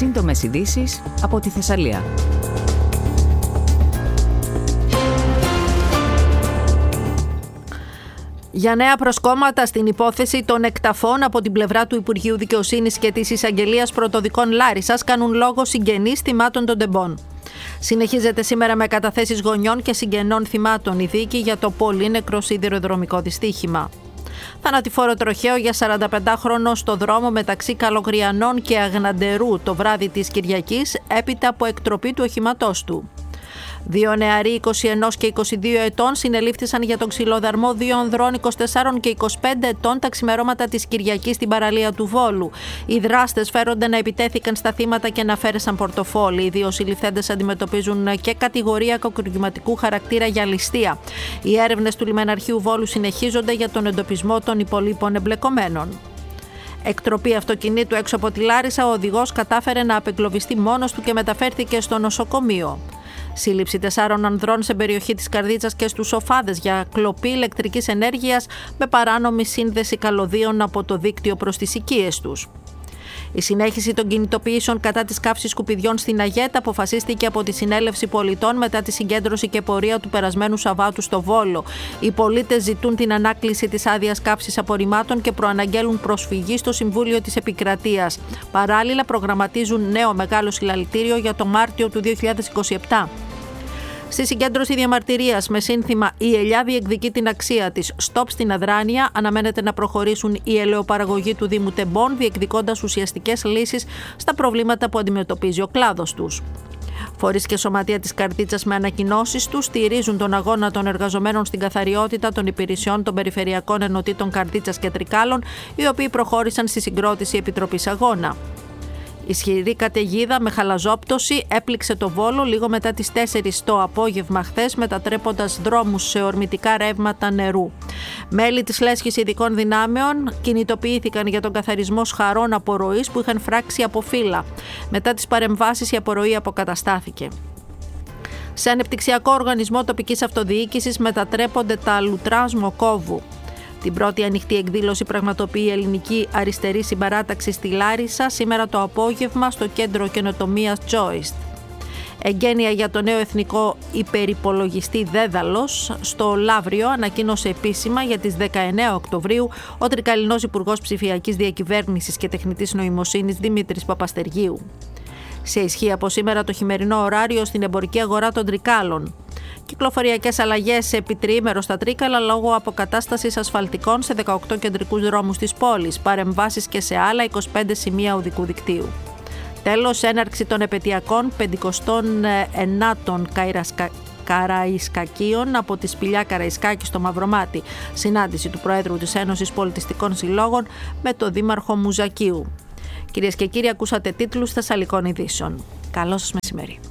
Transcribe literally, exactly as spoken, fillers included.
Σύντομες ειδήσεις από τη Θεσσαλία. Για νέα προσκόμματα στην υπόθεση των εκταφών από την πλευρά του Υπουργείου Δικαιοσύνης και της Εισαγγελίας Πρωτοδικών Λάρισσας κάνουν λόγο συγγενείς θυμάτων των τεμπών. Συνεχίζεται σήμερα με καταθέσεις γονιών και συγγενών θυμάτων η δίκη για το πολύνεκρο σιδηροδρομικό δυστύχημα. Θανατηφόρο τροχαίο για σαρανταπεντάχρονο στο δρόμο μεταξύ Καλογριανών και Αγναντερού το βράδυ της Κυριακής έπειτα από εκτροπή του οχήματός του. Δύο νεαροί είκοσι ένα και είκοσι δύο ετών συνελήφθησαν για τον ξυλοδαρμό δύο ανδρών είκοσι τέσσερα και είκοσι πέντε ετών τα ξημερώματα της Κυριακής στην παραλία του Βόλου. Οι δράστες φέρονται να επιτέθηκαν στα θύματα και να αφαίρεσαν πορτοφόλι. Οι δύο συλληφθέντες αντιμετωπίζουν και κατηγορία κακουργηματικού χαρακτήρα για ληστεία. Οι έρευνες του λιμεναρχείου Βόλου συνεχίζονται για τον εντοπισμό των υπολείπων εμπλεκομένων. Εκτροπή αυτοκινήτου έξω από τη Λάρισα, ο οδηγός κατάφερε να απεγκλωβιστεί μόνος του και μεταφέρθηκε στο νοσοκομείο. Σύλληψη τεσσάρων ανδρών σε περιοχή της Καρδίτσας και στους Σοφάδες για κλοπή ηλεκτρικής ενέργειας με παράνομη σύνδεση καλωδίων από το δίκτυο προς τις οικίες τους. Η συνέχιση των κινητοποιήσεων κατά της καύσης σκουπιδιών στην Αγέτα αποφασίστηκε από τη Συνέλευση Πολιτών μετά τη συγκέντρωση και πορεία του περασμένου Σαββάτου στο Βόλο. Οι πολίτες ζητούν την ανάκληση της άδειας καύσης απορριμμάτων και προαναγγέλουν προσφυγή στο Συμβούλιο της Επικρατείας. Παράλληλα, προγραμματίζουν νέο μεγάλο συλλαλητήριο για το Μάρτιο του δύο χιλιάδες είκοσι επτά. Στη συγκέντρωση διαμαρτυρίας με σύνθημα «Η ελιά διεκδικεί την αξία της. Στοπ στην αδράνεια» αναμένεται να προχωρήσουν οι ελαιοπαραγωγοί του Δήμου Τεμπών, διεκδικώντας ουσιαστικές λύσεις στα προβλήματα που αντιμετωπίζει ο κλάδος τους. Φορείς και σωματεία της Καρδίτσας με ανακοινώσεις τους στηρίζουν τον αγώνα των εργαζομένων στην καθαριότητα των υπηρεσιών των περιφερειακών ενωτήτων Καρδίτσας και Τρικάλων, οι οποίοι προχώρησαν στη συγκρότηση Επιτροπής Αγώνα. Ισχυρή καταιγίδα με χαλαζόπτωση έπληξε το Βόλο λίγο μετά τις τέσσερις το απόγευμα χθες, μετατρέποντας δρόμους σε ορμητικά ρεύματα νερού. Μέλη της Λέσχης Ειδικών Δυνάμεων κινητοποιήθηκαν για τον καθαρισμό σχαρών απορροής που είχαν φράξει από φύλλα. Μετά τις παρεμβάσεις η απορροή αποκαταστάθηκε. Σε ανεπτυξιακό οργανισμό τοπικής αυτοδιοίκησης μετατρέπονται τα λουτρά Σμοκόβου. Την πρώτη ανοιχτή εκδήλωση πραγματοποιεί η Ελληνική Αριστερή Συμπαράταξη στη Λάρισα σήμερα το απόγευμα στο Κέντρο Καινοτομίας Joist. Εγγένεια για το νέο εθνικό υπερυπολογιστή Δέδαλος στο Λαύριο ανακοίνωσε επίσημα για τις δεκαεννέα Οκτωβρίου ο Τρικαλινός Υπουργός Ψηφιακής Διακυβέρνησης και Τεχνητής Νοημοσύνης Δημήτρης Παπαστεργίου. Σε ισχύ από σήμερα το χειμερινό ωράριο στην εμπορική αγορά των Τρικάλων. Κυκλοφοριακές αλλαγές σε επιτριήμερο στα Τρίκαλα λόγω αποκατάστασης ασφαλτικών σε δεκαοκτώ κεντρικούς δρόμους της πόλης, παρεμβάσεις και σε άλλα είκοσι πέντε σημεία οδικού δικτύου. Τέλος, έναρξη των επαιτειακών πενηκοστών ενάτων Καϊρασκα... Καραϊσκακίων από τη Σπηλιά Καραϊσκάκη στο Μαυρομάτι. Συνάντηση του Προέδρου της Ένωσης Πολιτιστικών Συλλόγων με τον Δήμαρχο Μουζακίου. Κυρίες και κύριοι, ακούσατε τίτλους Θεσσαλικών Ειδήσεων. Καλό σας μεσημέρι.